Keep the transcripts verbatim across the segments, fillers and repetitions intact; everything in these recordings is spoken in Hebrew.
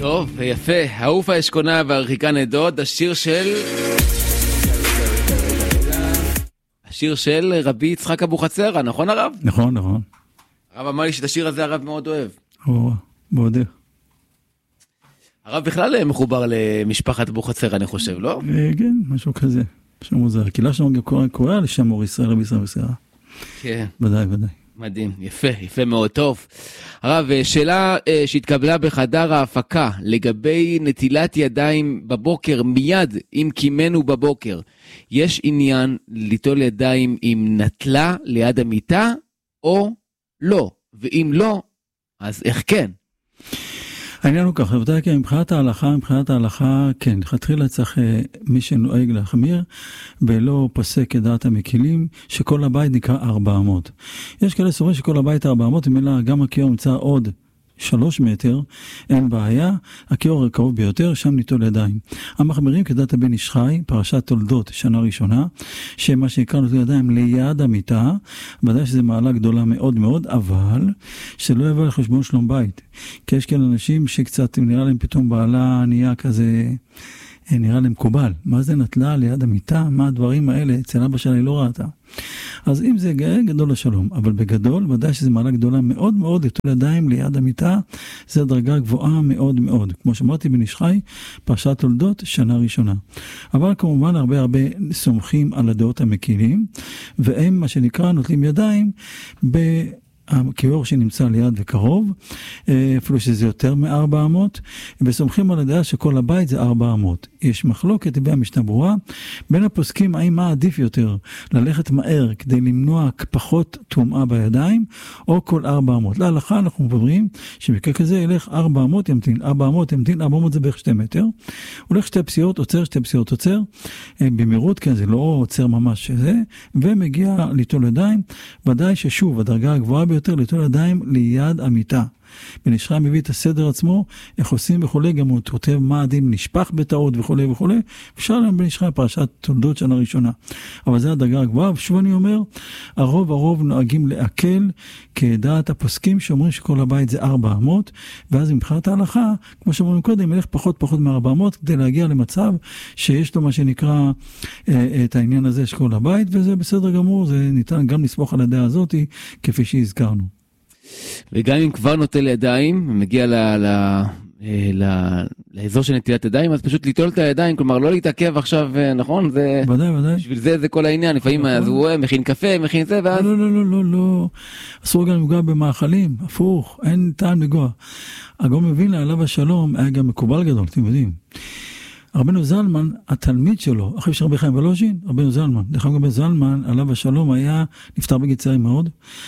טוב, יפה. העוף האשכונה והרחיקה נדוד, השיר של... השיר של רבי יצחק אבוחצירא, נכון הרב? נכון, נכון. הרב אמר לי שאת השיר הזה הרב מאוד אוהב. או, מאוד אוהב. הרב בכלל מחובר למשפחת אבוחצירא, אני חושב, לא? כן, משהו כזה. משהו מוזר. קהילה שם קורא לשם אור ישראל, רבי ישראל וסירה. כן. ודאי, ודאי. מדהים, יפה, יפה מאוד, טוב. הרב, שאלה שהתקבלה בחדר ההפקה, לגבי נטילת ידיים בבוקר, מיד אם קימנו בבוקר, יש עניין ליטול ידיים עם נטלה ליד המיטה, או לא? ואם לא, אז איך כן? העניין הוא ככה, ודאי כי מבחינת ההלכה, מבחינת ההלכה, כן, לכתחילה צריך מי שנוהג להחמיר, ולא פוסק כדעת המקילים, שכל הבית נקרא ארבע אמות. יש כאלה סוברים שכל הבית ארבע אמות, ומילא גם הכיור נמצא עוד שלוש מטר, אין בעיה, הכיור הקרוב ביותר, שם ניטול ידיים. המחמירים כדעת הבן איש חי, פרשת תולדות, שנה ראשונה, שמה שנקרא נוטל ידיים ליד המיטה, ודאי שזה מעלה גדולה מאוד מאוד, אבל שלא יבוא לחשבון שלום בית. כי יש כאלה אנשים שקצת נראה להם פתאום בעלה נהיה כזה, נראה להם מקובל. מה זה נטלה ליד המיטה? מה הדברים האלה? אצל אבא שלה היא לא ראתה. אז אם זה גדול לשלום, אבל בגדול, ודאי שזה מעלה גדולה מאוד מאוד, ליטול ידיים ליד המיטה, זה דרגה גבוהה מאוד מאוד. כמו שאמרתי בן איש חי, פרשת תולדות, שנה ראשונה. אבל כמובן הרבה הרבה סומכים על הדעות המקילים, והם מה שנקרא נוטלים ידיים ב... הכיור שנמצא ליד וקרוב, אפילו שזה יותר מארבע אמות, וסומכים על הדעה שכל הבית זה ארבע אמות. יש מחלוקת במשנה ברורה, בין הפוסקים האם מה עדיף יותר, ללכת מהר כדי למנוע פחות טומאה בידיים, או כל ארבע אמות. להלכה אנחנו מדברים שבקרה כזה ילך ארבע אמות ימתין, ארבע אמות ימתין, ארבע אמות זה בערך שתי מטר, הולך שתי פסיעות, עוצר, שתי פסיעות עוצר, במהירות, כן, זה לא עוצר ממש שזה, ומגיע ליטול ידיים, ודאי ששוב, הדרגה הגבוהה ביותר ליטול ידיים ליד המיטה. בן איש חי מביא את הסדר עצמו, איך עושים וכולי, גם הוא כותב מה הדין נשפך בטעות וכולי וכולי, אפשר להם בן איש חי פרשת תולדות שנה ראשונה. אבל זה הדרגה הגבוהה, ושוב אני אומר, הרוב הרוב נוהגים לעכל כדעת הפוסקים שאומרים שכל הבית זה ארבע אמות, ואז מבחינת ההלכה, כמו שאומרים קודם, ילך פחות פחות מארבע אמות, כדי להגיע למצב שיש לו מה שנקרא את העניין הזה של כל הבית, וזה בסדר גמור, זה ניתן גם לסמוך על הדעה הזאת, כפי שהזכרנו. וגם אם כבר נוטל ידיים, מגיע ל, ל, ל, לאזור של נטילת ידיים, אז פשוט ליטול את הידיים, כלומר לא להתעכב עכשיו, נכון? זה, ודאי, ודאי. בשביל זה זה כל העניין, לפעמים אז הוא מכין קפה, מכין זה, ואז... לא, לא, לא, לא, לא, אסור גם לגוע במאכלים, הפוך, אין טעם לגוע. הגאון מווילנה עליו השלום היה גם מקובל גדול, אתם יודעים. רבנו זלמן, התלמיד שלו, אחיו של רבי חיים ולוז'ין, רבנו זלמן, דרך אגב זלמן, עליו השלום, היה נפטר בגיל צעיר מאוד.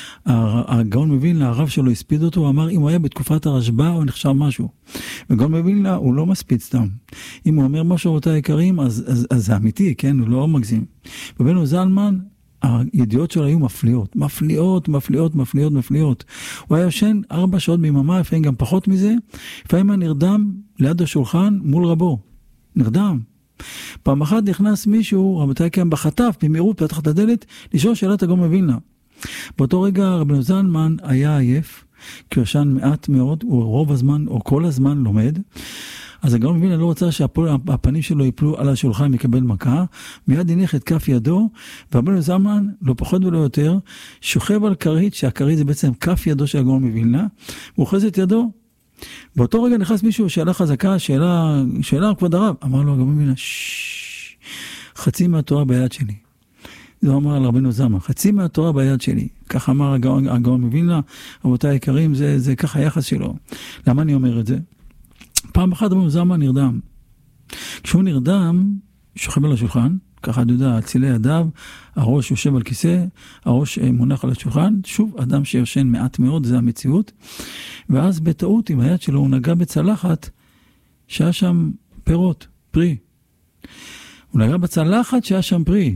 הגאון מווילנה, הרב שלו הספיד אותו, הוא אמר, אם הוא היה בתקופת הרשב"א, הוא נחשב משהו. וגאון מווילנה, הוא לא מספיד סתם. אם הוא אומר משהו אותה יקרים, אז, אז, אז זה אמיתי, כן? הוא לא מגזים. רבנו זלמן, הידיעות שלו היו מפליאות, מפליאות, מפליאות, מפליאות, מפליאות. הוא היה ישן ארבע שעות ביממה, לפעמים גם פחות מזה, לפעמים היה נרדם ליד השולחן מול רבו. נרדם. פעם אחת נכנס מישהו, רבותיי כאן בחטף, במהירות פתח את הדלת, לשאול שאלת הגאון מווילנה. באותו רגע רבנו זלמן היה עייף, כי הוא ישן מעט מאוד, הוא רוב הזמן או כל הזמן לומד, אז הגאון מווילנה לא רצה שהפנים שלו ייפלו על השולחן יקבל מכה, מיד הניח את כף ידו, ורבנו זלמן, לא פחות ולא יותר, שוכב על כרית, שהכרית זה בעצם כף ידו של הגאון מווילנה, הוא אוחז את ידו, באותו רגע נכנס מישהו, שאלה חזקה, שאלה, שאלה כבוד הרב, אמר לו הגאון מווילנה, ששש, חצי מהתורה ביד שלי. זה אמר על רבנו זלמן, חצי מהתורה ביד שלי. כך אמר הגאון, הגאון מווילנה, רבותיי היקרים, זה, זה ככה היחס שלו. למה אני אומר את זה? פעם אחת רבנו זלמן נרדם. כשהוא נרדם, שוכב על השולחן, ככה אתה יודע, צילי ידיו, הראש יושב על כיסא, הראש מונח על השולחן, שוב, אדם שיושן מעט מאוד, זה המציאות, ואז בטעות עם היד שלו הוא נגע בצלחת, שהיה שם פירות, פרי. הוא נגע בצלחת שהיה שם פרי.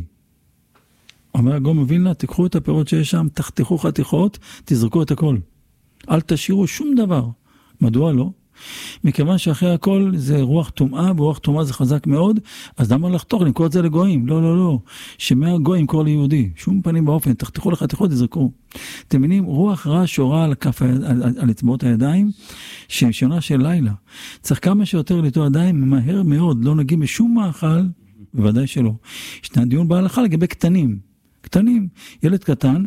אומר הגאון מווילנה, תיקחו את הפירות שיש שם, תחתכו חתיכות, תזרקו את הכל. אל תשאירו שום דבר. מדוע לא? מכיוון שאחרי הכל זה רוח טומאה, ורוח טומאה זה חזק מאוד, אז למה לחתוך, למכור את זה לגויים? לא, לא, לא. שמהגויים קורא ליהודי, שום פנים באופן, תחתכו לחתיכות, תזרקו. אתם מבינים, רוח רע שורה על כף, על, על, על אצבעות הידיים, ששונה של לילה. צריך כמה שיותר לטוע ידיים, מהר מאוד, לא נגיע בשום מאכל, בוודאי שלא. ישנה דיון בהלכה לגבי קטנים. קטנים, ילד קטן,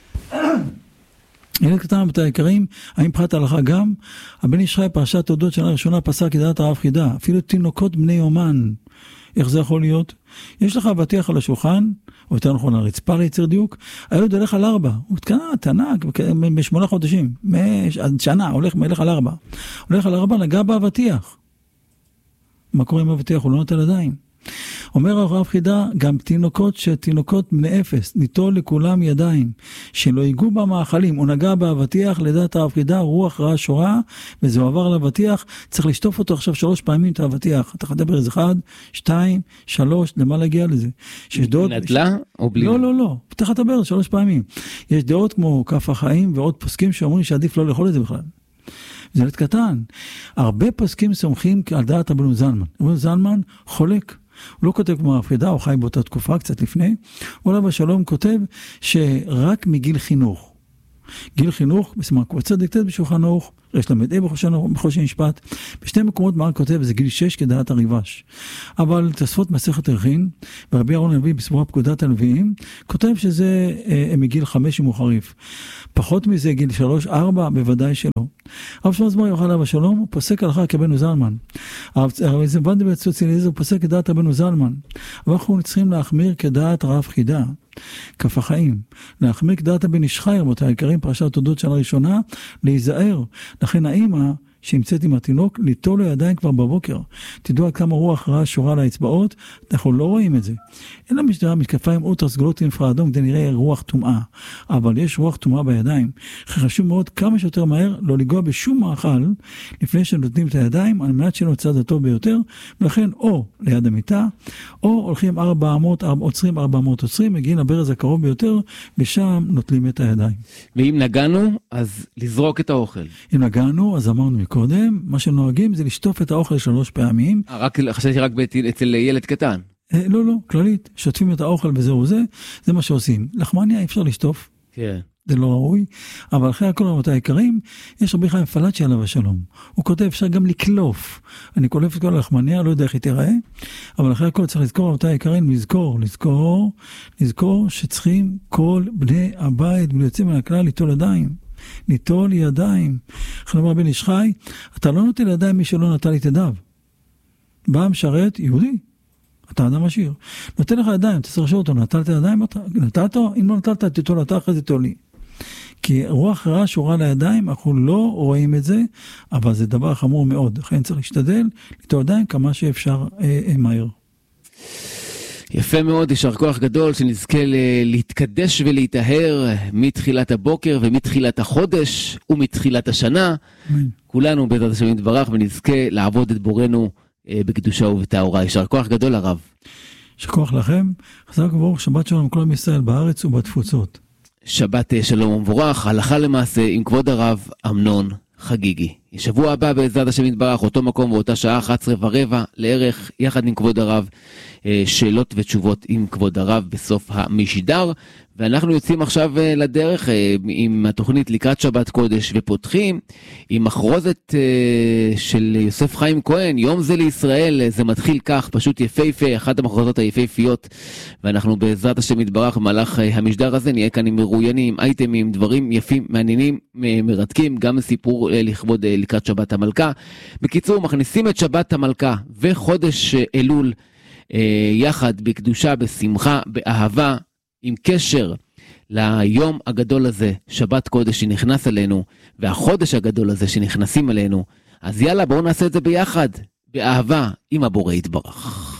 ילד קטן בתי העיקרים, האם פחת ההלכה גם? הבן איש חי פרשת תולדות שנה ראשונה פסק ידעת הרב חידה, אפילו תינוקות בני יומן, איך זה יכול להיות? יש לך אבטיח על השולחן, או יותר נכון הרצפה ליצר דיוק, הילד הולך על ארבע, הוא תקנה, תענק, בשמונה חודשים, שנה, הולך, הולך על ארבע, הולך על ארבע, נגע באבטיח. מה קורה עם אבטיח? הוא לא נוטל ידיים. אומר הרב חידה, גם תינוקות שתינוקות בני אפס, ניטול לכולם ידיים, שלא ייגעו במאכלים, הוא נגע באבטיח, לדעת הרב חידה, רוח רעה שורה, וזה עבר לאבטיח, צריך לשטוף אותו עכשיו שלוש פעמים את האבטיח, אתה חדבר איזה אחד, שתיים, שלוש, למה להגיע לזה? שיש דעות... נטלה או בלי? לא, לא, לא, פתח את הבר שלוש פעמים. יש דעות כמו כף החיים ועוד פוסקים שאומרים שעדיף לא לאכול את זה בכלל. זה ילד קטן. הרבה פוסקים סומכים על דעת אבנו זלמן. אבנו זלמן חולק. הוא לא כותב כמו הרב חידה, הוא חי באותה תקופה קצת לפני, הוא עליו השלום כותב שרק מגיל חינוך, גיל חינוך, בסימן קבוצה דקטט בשולחן ערוך, יש למד בחושן משפט, בשתי מקומות מרן כותב, זה גיל שש כדעת הריבש. אבל תוספות מסכת ערכין, ורבי אהרון הנביא בספרו פקודת הנביאים, כותב שזה אה, מגיל חמש אם הוא חריף. פחות מזה, גיל שלוש, ארבע, בוודאי שלא. הרב שמואל זמור יוחנן עליו השלום, הוא פוסק הלכה כבנו זלמן. הרב זבנדברג צוציאליזר, הוא פוסק כדעת רבנו זלמן. אבל אנחנו צריכים להחמיר כדעת רב חידה. כף החיים, להחמיר כדעת הבן איש חי, רבותי היקרים, פרשת תולדות שנה ראשונה, להיזהר. לכן האמא שהמצאת עם התינוק, ליטול לו ידיים כבר בבוקר. תדעו כמה רוח רעה שורה על האצבעות, אנחנו לא רואים את זה. אין למשדרה משקפיים אוטר סגולות אינפרה אדום, כדי נראה רוח טומאה. אבל יש רוח טומאה בידיים. חשוב מאוד כמה שיותר מהר לא לגוע בשום מאכל, לפני שנותנים את הידיים, על מנת שיהיה הצד הטוב ביותר, ולכן או ליד המיטה, או הולכים ארבע מאות, עוצרים ארבע מאות עוצרים, מגיעים לברז הקרוב ביותר, ושם נוטלים את הידיים. ואם נגענו, אז לזרוק את האוכל. אם נגענו, אז אמרנו קודם, מה שנוהגים זה לשטוף את האוכל שלוש פעמים. רק, חשבתי רק אצל ילד קטן. לא, לא, כללית. שוטפים את האוכל וזהו זה, זה מה שעושים. לחמניה אי אפשר לשטוף. כן. זה לא ראוי, אבל אחרי הכל רבותי היקרים, יש רבי חיים פלאצ'י עליו השלום. הוא כותב, אפשר גם לקלוף. אני קולף את כל הלחמניה, לא יודע איך היא תיראה, אבל אחרי הכל צריך לזכור רבותי היקרים, לזכור, לזכור, לזכור שצריכים כל בני הבית, בלי יוצאים מן הכלל, ליטול ידיים. ניטול ידיים. חנומה בן איש חי, אתה לא נוטל ידיים מי שלא נטל את ידיו. בא משרת יהודי, אתה אדם עשיר. נוטל לך ידיים, אתה צריך לשאול אותו, נטלת ידיים? נטלת? אם לא נטלת, תיטול אתה אחרי זה תולי. כי רוח רעה שורה לידיים, אנחנו לא רואים את זה, אבל זה דבר חמור מאוד. לכן צריך להשתדל, ליטול ידיים כמה שאפשר אה, אה, מהר. יפה מאוד, יישר כוח גדול שנזכה להתקדש ולהיטהר מתחילת הבוקר ומתחילת החודש ומתחילת השנה. כולנו בעזרת השם יתברך ונזכה לעבוד את בורנו בקדושה ובטהרה. יישר כוח גדול הרב. יישר כוח לכם, חזק וברוך, שבת שלום כל עם ישראל בארץ ובתפוצות. שבת שלום ומבורך, הלכה למעשה עם כבוד הרב אמנון חגיגי. שבוע הבא בעזרת השם יתברך, אותו מקום ואותה שעה, אחת עשרה ורבע לערך, יחד עם כבוד הרב, שאלות ותשובות עם כבוד הרב בסוף המשדר. ואנחנו יוצאים עכשיו לדרך עם התוכנית לקראת שבת קודש, ופותחים עם מחרוזת של יוסף חיים כהן, יום זה לישראל. זה מתחיל כך, פשוט יפהפה, אחת המחרוזות היפהפיות, ואנחנו בעזרת השם יתברך במהלך המשדר הזה נהיה כאן עם מרואיינים, אייטמים, דברים יפים, מעניינים, מרתקים, גם סיפור לכבוד לקראת שבת המלכה. בקיצור, מכניסים את שבת המלכה וחודש אלול יחד בקדושה, בשמחה, באהבה, עם קשר ליום הגדול הזה, שבת קודש שנכנס אלינו, והחודש הגדול הזה שנכנסים אלינו. אז יאללה, בואו נעשה את זה ביחד, באהבה, עם הבורא יתברך.